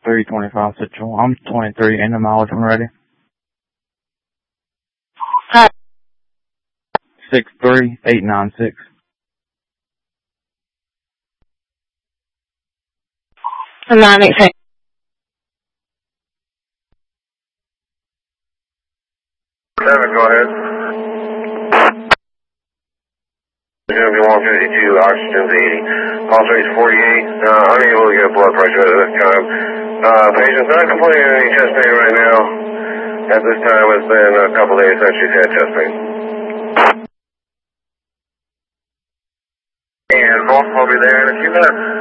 325 Central. I'm 23 in the mileage. I'm ready. 63896. And 986. Go ahead. Jimmy 152, oxygen's 80. Pulse rate's 48. Unable to get blood pressure at this time. Patient's not complaining of any chest pain right now. At this time, it's been a couple days since she's had chest pain. And Volk will be there in a few minutes.